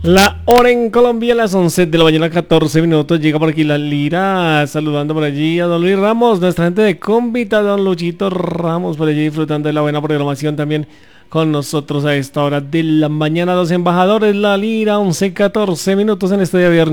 La hora en Colombia a las 11 de la mañana, 14 minutos. Llega por aquí la Lira, saludando por allí a don Luis Ramos, nuestra gente de Cómbita, don Luchito Ramos, por allí disfrutando de la buena programación también con nosotros a esta hora de la mañana. Los embajadores, la Lira, 11, 14 minutos en este día viernes.